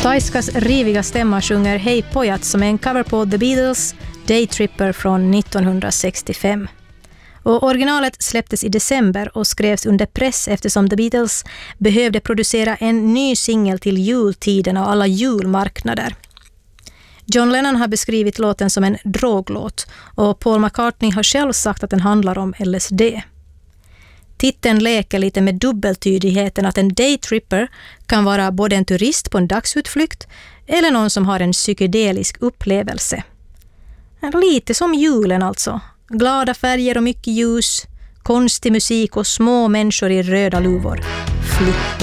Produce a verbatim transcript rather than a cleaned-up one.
Taiskas riviga stämma sjunger Hey Pojat som är en cover på The Beatles Daytripper från nittonhundrasextiofem. Och originalet släpptes i december och skrevs under press eftersom The Beatles behövde producera en ny singel till jultiden och alla julmarknader. John Lennon har beskrivit låten som en droglåt och Paul McCartney har själv sagt att den handlar om L S D. Titeln leker lite med dubbeltydigheten att en daytripper kan vara både en turist på en dagsutflykt eller någon som har en psykedelisk upplevelse. Lite som julen alltså. Glada färger och mycket ljus, konstig musik och små människor i röda luvor. Flippa.